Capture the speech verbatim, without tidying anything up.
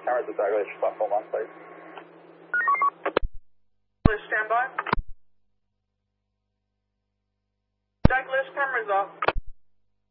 Cameras at Douglas, platform one, please. Douglas, stand by. Douglas, cameras off.